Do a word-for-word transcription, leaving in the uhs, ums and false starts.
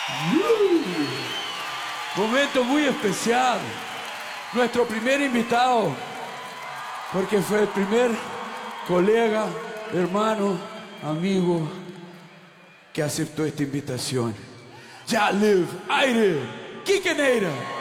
Momento muy especial. Nuestro primer invitado, porque fue el primer colega, hermano, amigo que aceptó esta invitación. Já Live Aire, Quique Neira.